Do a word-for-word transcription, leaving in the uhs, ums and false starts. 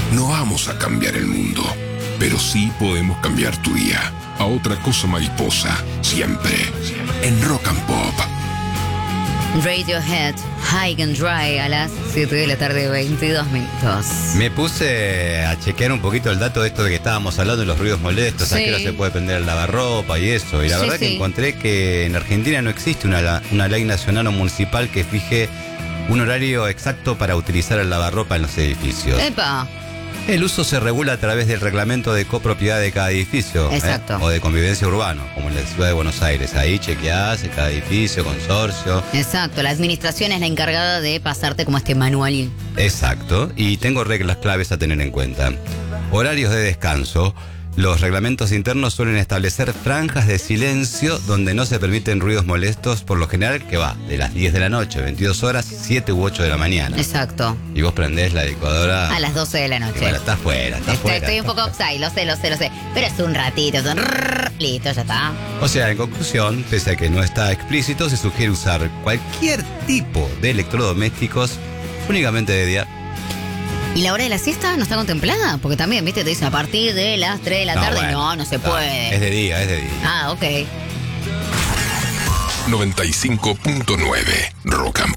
No vamos a cambiar el mundo, pero sí podemos cambiar tu día. A otra cosa mariposa, siempre en Rock and Pop. Radiohead, High and Dry a las siete de la tarde, veintidós minutos. Me puse a chequear un poquito el dato de esto de que estábamos hablando de los ruidos molestos, Sí. a qué hora se puede prender el lavarropa y eso. Y la Sí, verdad sí. que encontré que en Argentina no existe una, una ley nacional o municipal que fije un horario exacto para utilizar el lavarropa en los edificios. Epa, El uso se regula a través del reglamento de copropiedad de cada edificio. Exacto. ¿eh? O de convivencia urbano, como en la ciudad de Buenos Aires. Ahí chequeás en cada edificio, consorcio. exacto. La administración es la encargada de pasarte como este manualín. Exacto. Y tengo reglas claves a tener en cuenta. Horarios de descanso. Los reglamentos internos suelen establecer franjas de silencio donde no se permiten ruidos molestos, por lo general que va de las diez de la noche, veintidós horas, siete u ocho de la mañana. Exacto. Y vos prendés la licuadora. A las doce de la y noche. bueno, estás fuera, estás Estoy, fuera. estoy un poco upside, lo sé, lo sé, lo sé. Pero es un ratito, es un rrrr, listo, ya está. O sea, en conclusión, pese a que no está explícito, se sugiere usar cualquier tipo de electrodomésticos únicamente de día. ¿Y la hora de la siesta no está contemplada? Porque también, viste, te dicen a partir de las tres de la No, tarde. bueno, no, no se puede. Es de día, es de día. Ah, ok. noventa y cinco punto nueve Rock and